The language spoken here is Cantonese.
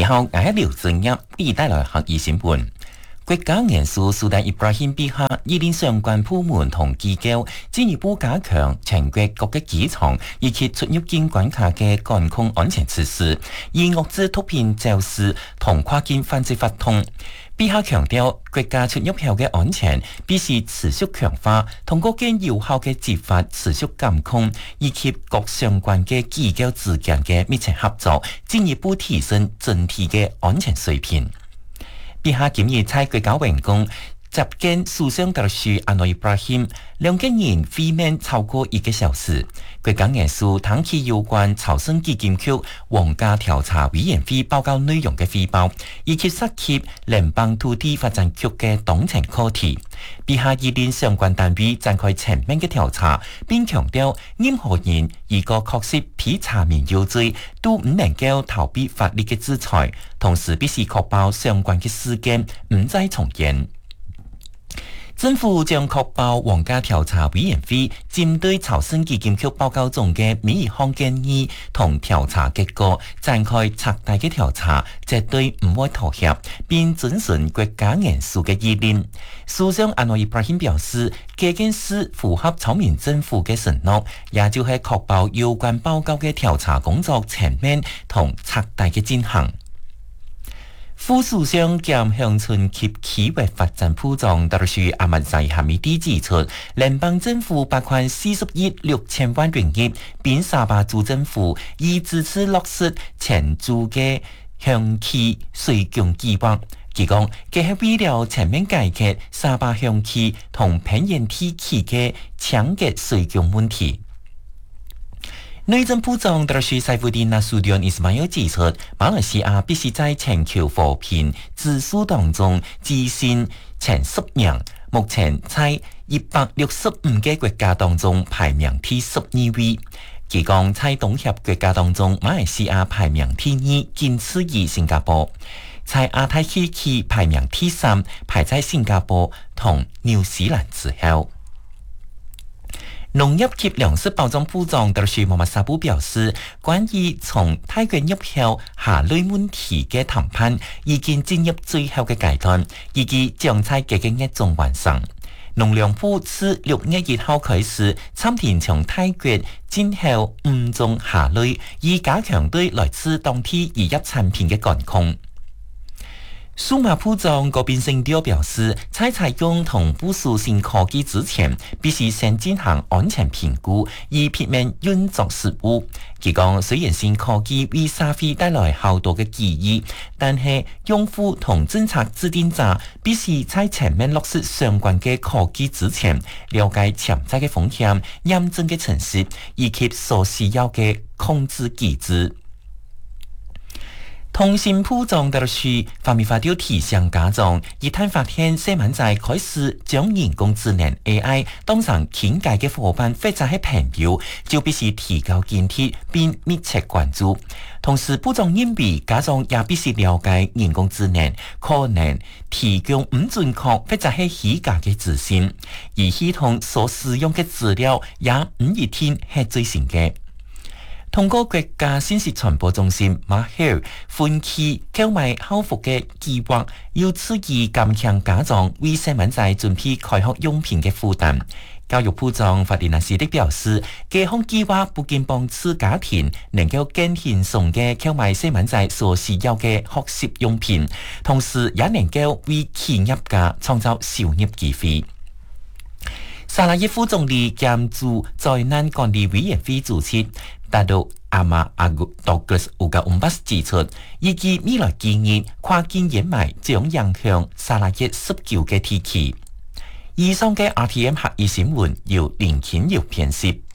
你好，我係劉正一，俾帶來客語新聞。國家元首蘇丹伊布拉欣陛下依連相關部門同機構進一步加強全國各個機場以及出入境關卡嘅管控安全措施，以遏制毒品走私同跨境犯罪活動。陛下強調，國家出入口嘅安全必須持續強化，通過更有效嘅執法持續監控，以及各相關嘅機構之間嘅密切合作，進一步提升整體嘅安全水平。陛下今日在國家員工接見首相達賴安諾伊布拉欣，兩個人會面超過1個小時。國家元首談起有關朝鮮基金局皇家調查委員會報告內容嘅匯報，以及涉及聯邦土地發展局嘅當前課題。陛下依連相關單位展開全面嘅調查，並強調任何人如果確實被查明有罪，都唔能夠逃避法律嘅制裁，同時必須確保相關嘅事件唔再重演。政府將確保皇家調查委員會針對朝鮮基金局報告中嘅每一項建議同調查結果展開徹底嘅調查，絕對唔會妥協，並遵循國家元首嘅意念。首相安諾伊布拉欣表示，這件事符合朝鮮政府嘅承諾，也就係確保有關報告嘅調查工作全面同徹底嘅進行。副首相兼鄉村及企業發展部長達賴阿末扎哈米蒂指出，聯邦政府撥款40億6千萬元億，並沙巴州政府以支持落實前組嘅鄉區稅捐計劃。佢講，這係為了全面解決沙巴鄉區同偏遠地區嘅搶劫稅捐問題。內政部長達賴賽夫丁納蘇迪恩伊斯邁爾指出，馬來西亞必須在全球和平指數當中躋身前10名，目前在165個國家當中排名第12位。佢講，在東協國家當中，馬來西亞排名第2，僅次於新加坡；在亞太地區排名第3，排在新加坡同紐西蘭之後。農業及糧食保障部長達賴穆罕默沙布表示，關於從泰國入口下類問題嘅談判已經進入最後嘅階段，預計將在這個月中完成。農糧部自6月1號開始，暫停從泰國進口5種下類，以加強對來自當地漁業產品嘅管控。數碼部長郭炳勝調表示，在採用同部署新科技之前，必須先進行安全評估，以避免運作失誤。佢講，雖然新科技為社會帶來好多嘅機遇，但係用戶同政策制定者必須在前面落實相關嘅科技之前，了解潛在嘅風險、驗證嘅程式以及所需要嘅控制機制。通信部長達賴發明發條提醒家長，一旦發現細蚊仔開始將人工智能 AI 當成傾偈嘅夥伴或者係朋友，就必須提高警惕並密切關注。同時，部長認為家長也必須了解人工智能可能提供唔準確或者係虛假嘅資訊，而系統所使用嘅資料也唔一定係最新嘅。通過國家信息傳播中心 MAHIR 分期購買校服嘅計劃，要刺激減輕家長為細蚊仔準備開學用品嘅負擔。教育部長法迪納斯的表示，這項計劃不僅幫助家庭能夠更輕鬆嘅購買細蚊仔所需要嘅學習用品，同時也能夠為企業家創造就業機會。沙拉耶夫總理兼駐災難管理委員會主席達魯阿馬阿古多格斯烏加烏巴斯指出，預計未來幾年跨境掩埋將影響沙拉耶19個地區。以上嘅 RTM 客語新聞由林乾瑤編輯。